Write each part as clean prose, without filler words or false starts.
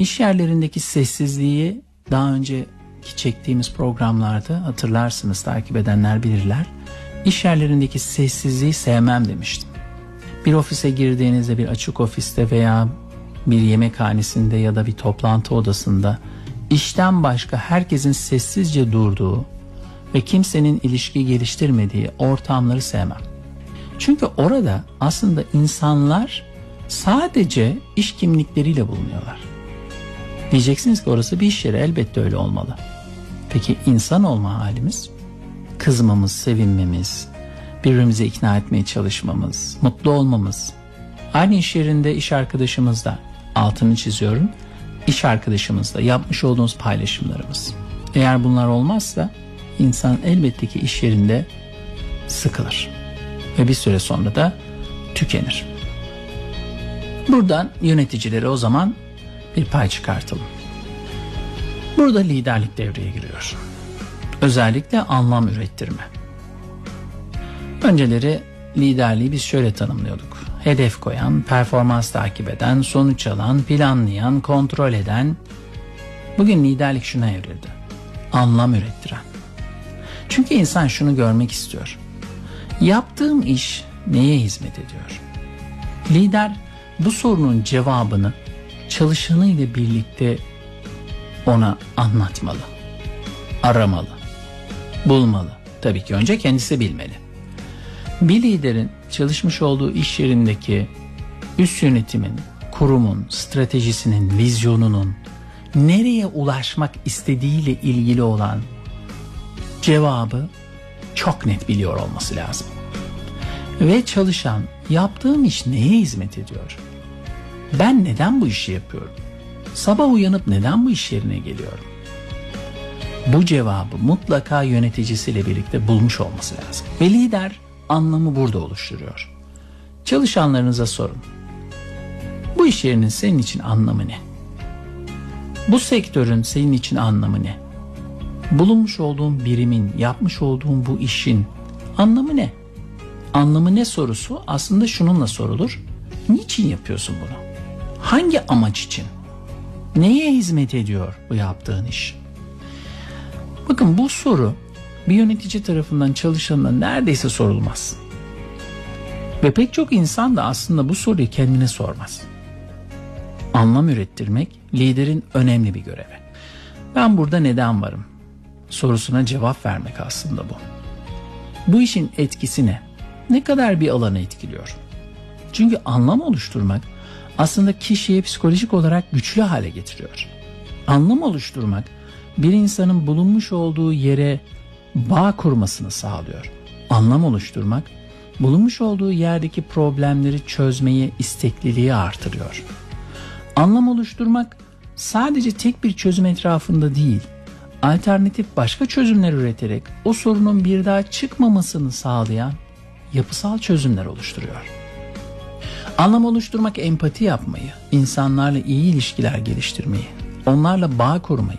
İş yerlerindeki sessizliği daha önceki çektiğimiz programlarda hatırlarsınız, takip edenler bilirler. İş yerlerindeki sessizliği sevmem demiştim. Bir ofise girdiğinizde, bir açık ofiste veya bir yemekhanesinde ya da bir toplantı odasında işten başka herkesin sessizce durduğu ve kimsenin ilişki geliştirmediği ortamları sevmem. Çünkü orada aslında insanlar sadece iş kimlikleriyle bulunuyorlar. Diyeceksiniz ki orası bir iş yeri, elbette öyle olmalı. Peki insan olma halimiz? Kızmamız, sevinmemiz, birbirimizi ikna etmeye çalışmamız, mutlu olmamız. Aynı iş yerinde iş arkadaşımızla, altını çiziyorum, iş arkadaşımızla yapmış olduğumuz paylaşımlarımız. Eğer bunlar olmazsa insan elbette ki iş yerinde sıkılır ve bir süre sonra da tükenir. Buradan yöneticilere o zaman bir pay çıkartalım. Burada liderlik devreye giriyor. Özellikle anlam ürettirme. Önceleri liderliği biz şöyle tanımlıyorduk. Hedef koyan, performans takip eden, sonuç alan, planlayan, kontrol eden. Bugün liderlik şuna evrildi. Anlam ürettiren. Çünkü insan şunu görmek istiyor. Yaptığım iş neye hizmet ediyor? Lider bu sorunun cevabını çalışanıyla birlikte ona anlatmalı, aramalı, bulmalı. Tabii ki önce kendisi bilmeli. Bir liderin çalışmış olduğu iş yerindeki üst yönetimin, kurumun, stratejisinin, vizyonunun nereye ulaşmak istediğiyle ilgili olan cevabı çok net biliyor olması lazım. Ve çalışan, yaptığım iş neye hizmet ediyor? Ben neden bu işi yapıyorum? Sabah uyanıp neden bu iş yerine geliyorum? Bu cevabı mutlaka yöneticisiyle birlikte bulmuş olması lazım. Ve lider anlamı burada oluşturuyor. Çalışanlarınıza sorun. Bu iş yerinin senin için anlamı ne? Bu sektörün senin için anlamı ne? Bulunmuş olduğun birimin, yapmış olduğun bu işin anlamı ne? Anlamı ne sorusu aslında şununla sorulur. Niçin yapıyorsun bunu? Hangi amaç için? Neye hizmet ediyor bu yaptığın iş? Bakın bu soru bir yönetici tarafından çalışanına neredeyse sorulmaz. Ve pek çok insan da aslında bu soruyu kendine sormaz. Anlam ürettirmek liderin önemli bir görevi. Ben burada neden varım sorusuna cevap vermek aslında bu. Bu işin etkisi ne? Ne kadar bir alanı etkiliyor? Çünkü anlam oluşturmak aslında kişiyi psikolojik olarak güçlü hale getiriyor. Anlam oluşturmak bir insanın bulunmuş olduğu yere bağ kurmasını sağlıyor. Anlam oluşturmak bulunmuş olduğu yerdeki problemleri çözmeyi, istekliliği artırıyor. Anlam oluşturmak sadece tek bir çözüm etrafında değil, alternatif başka çözümler üreterek o sorunun bir daha çıkmamasını sağlayan yapısal çözümler oluşturuyor. Anlam oluşturmak empati yapmayı, insanlarla iyi ilişkiler geliştirmeyi, onlarla bağ kurmayı,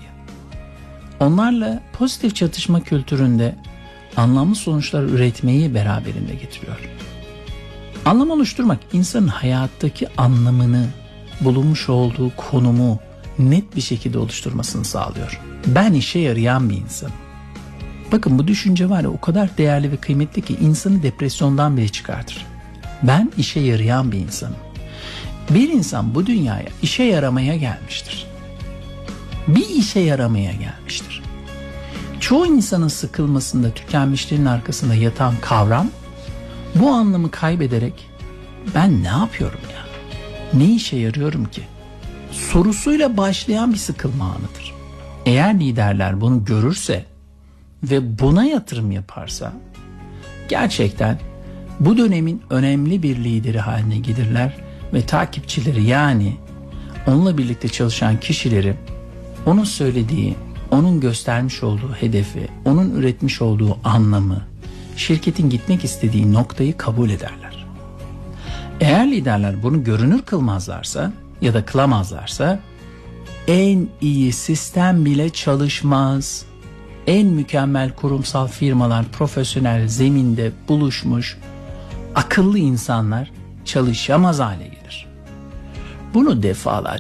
onlarla pozitif çatışma kültüründe anlamlı sonuçlar üretmeyi beraberinde getiriyor. Anlam oluşturmak insanın hayattaki anlamını, bulunmuş olduğu konumu net bir şekilde oluşturmasını sağlıyor. Ben işe yarayan bir insanım. Bakın bu düşünce var ya, o kadar değerli ve kıymetli ki insanı depresyondan bile çıkartır. Ben işe yarayan bir insanım. Bir insan bu dünyaya işe yaramaya gelmiştir. Bir işe yaramaya gelmiştir. Çoğu insanın sıkılmasında, tükenmişliğin arkasında yatan kavram, bu anlamı kaybederek ben ne yapıyorum ya? Ne işe yarıyorum ki? Sorusuyla başlayan bir sıkılma anıdır. Eğer liderler bunu görürse ve buna yatırım yaparsa gerçekten bu dönemin önemli bir lideri haline gelirler ve takipçileri, yani onunla birlikte çalışan kişileri onun söylediği, onun göstermiş olduğu hedefi, onun üretmiş olduğu anlamı, şirketin gitmek istediği noktayı kabul ederler. Eğer liderler bunu görünür kılmazlarsa ya da kılamazlarsa en iyi sistem bile çalışmaz. En mükemmel kurumsal firmalar, profesyonel zeminde buluşmuş akıllı insanlar çalışamaz hale gelir. Bunu defalarca